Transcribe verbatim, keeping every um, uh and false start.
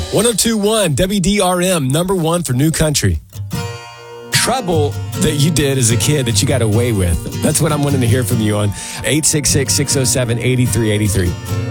one oh two point one W D R M, number one for New Country. Trouble that you did as a kid that you got away with. That's what I'm wanting to hear from you on eight six six, six oh seven, eight three eight three.